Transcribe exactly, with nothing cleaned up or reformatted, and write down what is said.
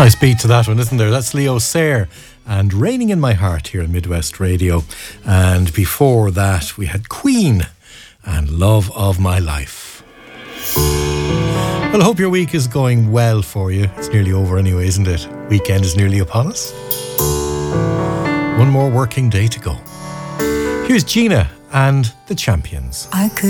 Nice beat to that one, isn't there? That's Leo Sayer and Raining in My Heart here on Midwest Radio. And before that, we had Queen and Love of My Life. Well, I hope your week is going well for you. It's nearly over anyway, isn't it? Weekend is nearly upon us. One more working day to go. Here's Gina and the Champions. I could